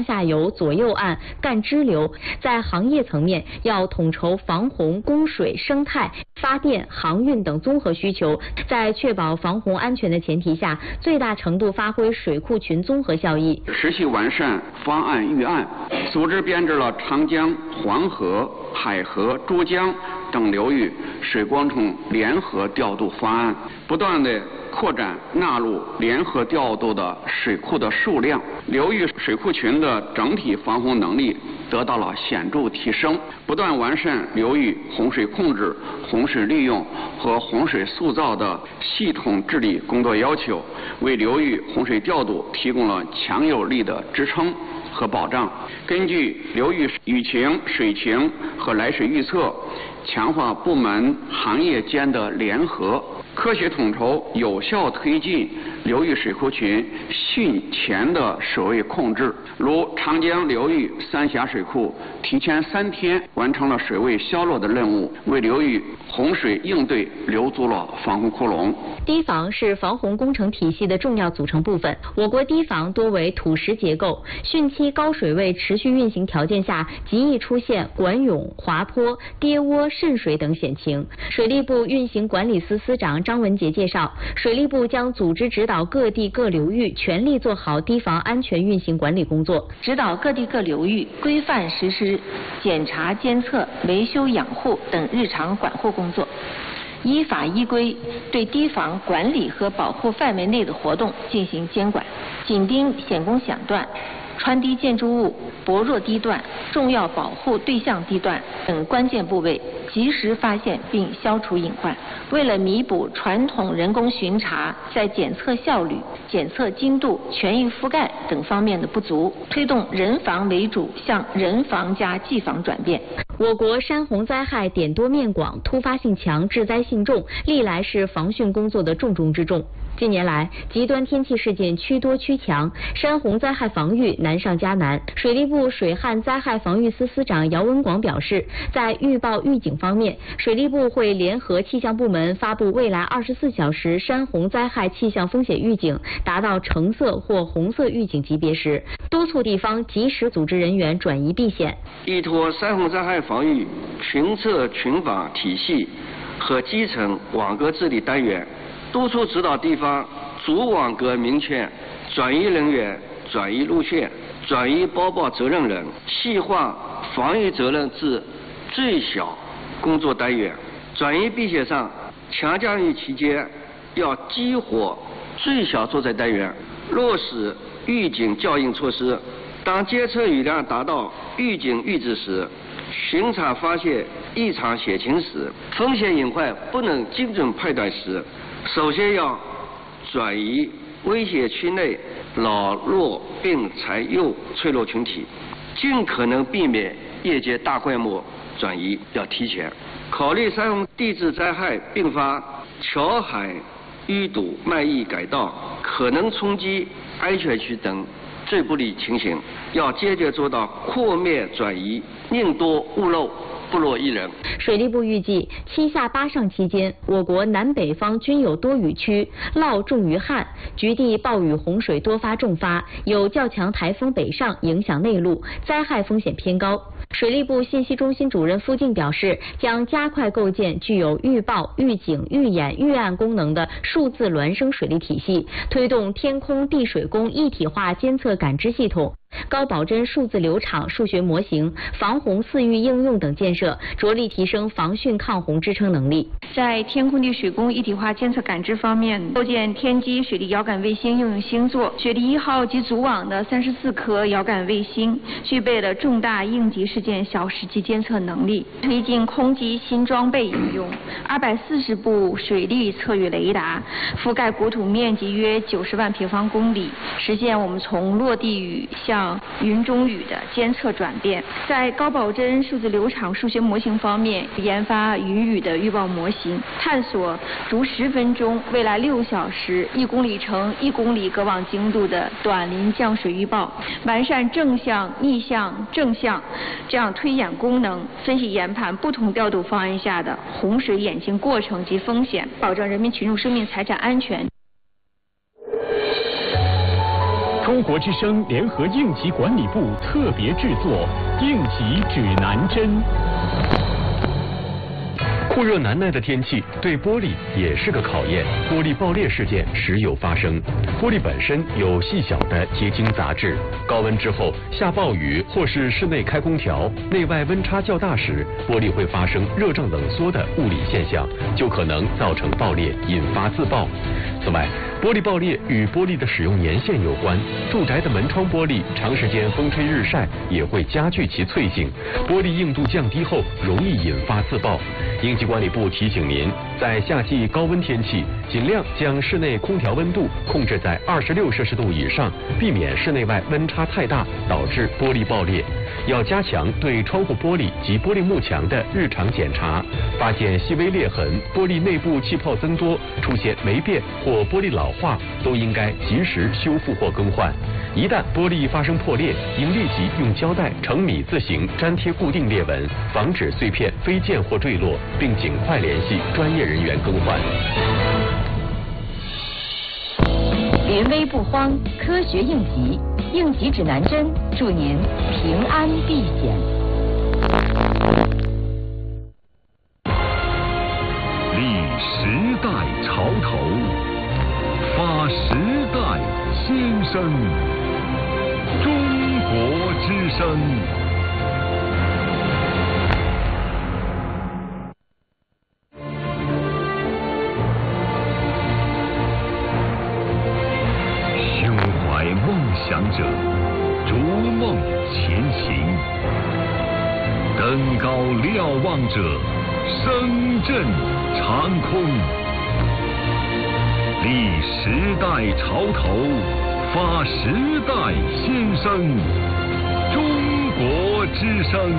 下游、左右岸、干支流，在行业层面要统筹防洪、供水、生态、发电、航运等综合需求，在确保防洪安全的前提下，最大程度发挥水库群综合效益， 持续完善方案预案，组织编制了长江、黄河、海河、珠江等流域水工程联合调度方案，不断的扩展纳入联合调度的水库的数量，流域水库群的整体防洪能力得到了显著提升，不断完善流域洪水控制、洪水利用和洪水塑造的系统治理工作要求，为流域洪水调度提供了强有力的支撑和保障。根据流域雨情、水情和来水预测，强化部门行业间的联合，科学统筹，有效推进流域水库群汛前的水位控制。如长江流域三峡水库提前3天完成了水位消落的任务，为流域洪水应对留足了防洪窟窿。 堤防是防洪工程体系的重要组成部分。我国堤防多为土石结构，汛期高水位持续运行条件下，极易出现管涌、滑坡、跌窝、渗水等险情。水利部运行管理司司长张文杰介绍，水利部将组织指导各地各流域全力做好堤防安全运行管理工作， 指导各地各流域规范实施检查、监测、维修、养护等日常管护工作，依法依规对堤防管理和保护范围内的活动进行监管，紧盯险工险段、穿堤建筑物、薄弱地段、重要保护对象地段等关键部位，及时发现并消除隐患。为了弥补传统人工巡查在检测效率、检测精度、权益覆盖等方面的不足，推动人防为主向人防加技防转变。 我国山洪灾害点多面广、突发性强、致灾性重，历来是防汛工作的重中之重。近年来，极端天气事件趋多趋强，山洪灾害防御难上加难。水利部水旱灾害防御司司长姚文广表示，在预报预警方面，水利部会联合气象部门发布未来24小时山洪灾害气象风险预警达到橙色或红色预警级别时，督促地方及时组织人员转移避险。 依托山洪灾害防御群测群防体系和基层网格治理单元，督促指导地方主网格明确转移人员、转移路线、转移播报责任人，细化防御责任至最小工作单元。转移避险上，强降雨期间要激活最小作战单元，落实预警校应措施。当监测雨量达到预警阈值时，巡查发现异常险情时，风险隐患不能精准判断时，首先要转移危险区内老弱病残幼脆弱群体，尽可能避免夜间大规模转移，要提前考虑山洪地质灾害并发桥海淤堵、漫溢改道、可能冲击安全区等最不利情形，要坚决做到扩面转移，宁多勿漏，不落一人。 水利部预计，7下8上期间，我国南北方均有多雨区，涝重于旱，局地暴雨洪水多发重发，有较强台风北上影响内陆，灾害风险偏高。水利部信息中心主任付静表示，将加快构建具有预报、预警、预演、预案功能的数字孪生水利体系，推动天空地水工一体化监测感知系统、高保真数字流场数学模型、防洪4域应用等建设，着力提升防汛抗洪支撑能力。 在天空地水工一体化监测感知方面，构建天基水利遥感卫星应用星座，水利1号及组网的34颗遥感卫星具备了重大应急事件小时级监测能力，推进空基新装备应用，240部水利测域雷达覆盖国土面积约90万平方公里，实现我们从落地雨向云中雨的监测转变。在高保真数字流场数学模型方面，研发云雨的预报模型，探索逐10分钟、未来6小时、1公里乘1公里隔网精度的短临降水预报，完善正向、逆向、正向这样推演功能，分析研判不同调度方案下的洪水演进过程及风险，保障人民群众生命财产安全。 中国之声联合应急管理部特别制作《应急指南针》。 酷热难耐的天气对玻璃也是个考验，玻璃爆裂事件时有发生。玻璃本身有细小的结晶杂质，高温之后下暴雨或是室内开空调，内外温差较大时，玻璃会发生热胀冷缩的物理现象，就可能造成爆裂，引发自爆。此外，玻璃爆裂与玻璃的使用年限有关，住宅的门窗玻璃长时间风吹日晒也会加剧其脆性，玻璃硬度降低后容易引发自爆。应急管理部提醒您，在夏季高温天气，尽量将室内空调温度控制在26摄氏度以上，避免室内外温差太大导致玻璃爆裂。要加强对窗户玻璃及玻璃幕墙的日常检查，发现细微裂痕、玻璃内部气泡增多、出现霉变或玻璃老化，都应该及时修复或更换。一旦玻璃发生破裂，应立即用胶带呈米字形粘贴固定裂纹，防止碎片飞溅或坠落，并尽快联系专业人员更换。 临危不慌，科学应急，应急指南针，祝您平安避险。 立时代潮头，发时代先声。中国之声。胸怀梦想者，逐梦前行；登高瞭望者，声震长空。立时代潮头，发时代先声。中国之声。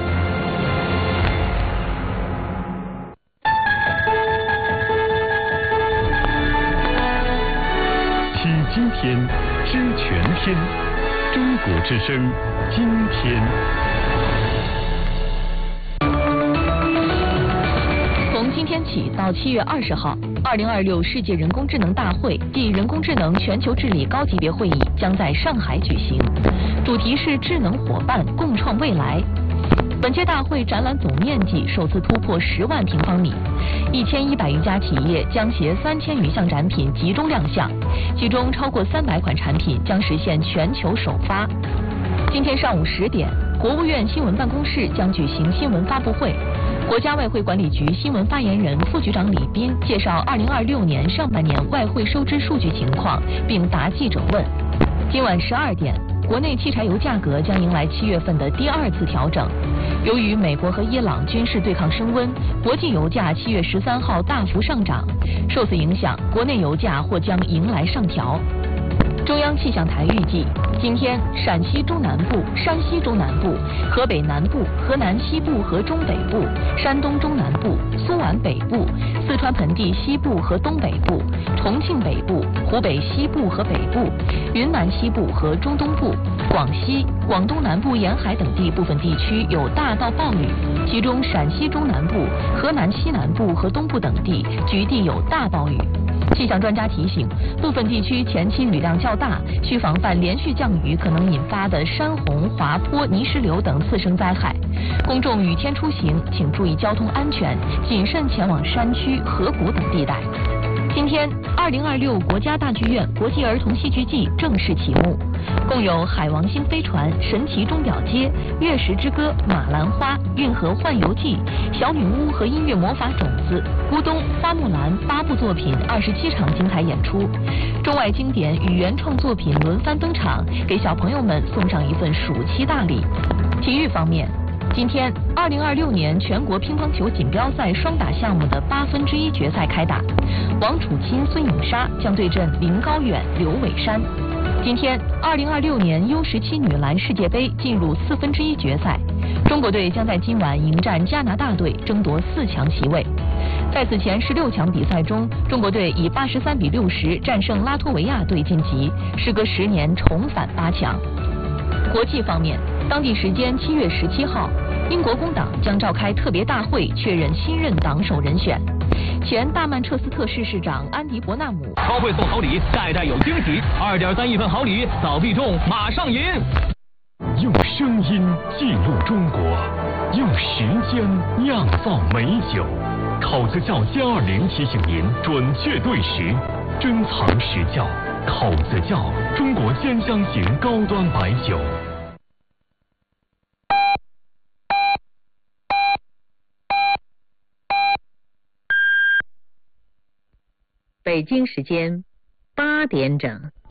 今天知全天，中国之声，今天。 从今天起到7月20号，2026世界人工智能大会暨人工智能全球治理高级别会议将在上海举行，主题是智能伙伴共创未来。本届大会展览总面积首次突破10万平方米，1100余家企业将携3000余项展品集中亮相，其中超过300款产品将实现全球首发。今天上午10点，国务院新闻办公室将举行新闻发布会，国家外汇管理局新闻发言人副局长李斌介绍2026年上半年外汇收支数据情况，并答记者问。今晚12点，国内汽柴油价格将迎来7月份的第2次调整。由于美国和伊朗军事对抗升温，国际油价7月13号大幅上涨，受此影响，国内油价或将迎来上调。中央气象台预计，今天陕西中南部、山西中南部、河北南部、河南西部和中北部、山东中南部、苏皖北部、四川盆地西部和东北部、重庆北部、湖北西部和北部、云南西部和中东部、广西、广东南部沿海等地部分地区有大到暴雨，其中陕西中南部、河南西南部和东部等地局地有大暴雨。气象专家提醒，部分地区前期雨量较大，需防范连续降雨可能引发的山洪、滑坡、泥石流等次生灾害。公众雨天出行，请注意交通安全，谨慎前往山区、河谷等地带。今天，2026国家大剧院国际儿童戏剧季正式启幕，共有《海王星飞船》、《神奇钟表街》、《月食之歌》、《马兰花》、《运河幻游记》、《小女巫和音乐魔法种子》、《咕咚》、《花木兰》8部作品27场精彩演出，中外经典与原创作品轮番登场，给小朋友们送上一份暑期大礼。体育方面，今天，2026年全国乒乓球锦标赛双打项目的1/8决赛开打，王楚钦、孙颖莎将对阵林高远、刘伟珊。今天，2026年U17女篮世界杯进入1/4决赛，中国队将在今晚迎战加拿大队，争夺4强席位。在此前16强比赛中，中国队以83-60战胜拉脱维亚队晋级，时隔10年重返8强。国际方面，当地时间7月17号，英国工党将召开特别大会，确认新任党首人选。 前大曼彻斯特市市长安迪伯纳姆。 超会送好礼，代代有惊喜，2.3亿份好礼，早必中，马上赢。 用声音记录中国，用时间酿造美酒。考子窖+20提醒您准确对时，珍藏实窖。考子窖，中国兼香型高端白酒。 北京时间8点整。